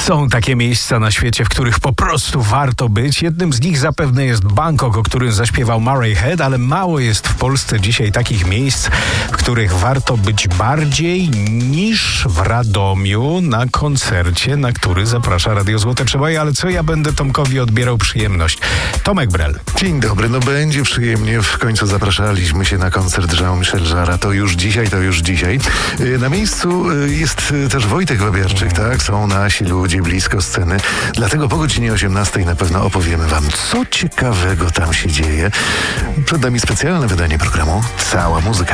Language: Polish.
Są takie miejsca na świecie, w których po prostu warto być. Jednym z nich zapewne jest Bangkok, o którym zaśpiewał Murray Head, ale mało jest w Polsce dzisiaj takich miejsc, w których warto być bardziej niż w Radomiu na koncercie, na który zaprasza Radio Złote Przeboje. Ale co ja będę Tomkowi odbierał przyjemność? Tomek Brel. Dzień dobry, będzie przyjemnie. W końcu zapraszaliśmy się na koncert Jean-Michel Jarre. To już dzisiaj. Na miejscu jest też Wojtek Babiarczyk, tak? Są nasi ludzie blisko sceny. Dlatego po godzinie 18 na pewno opowiemy wam, co ciekawego tam się dzieje. Przed nami specjalne wydanie programu Cała Muzyka.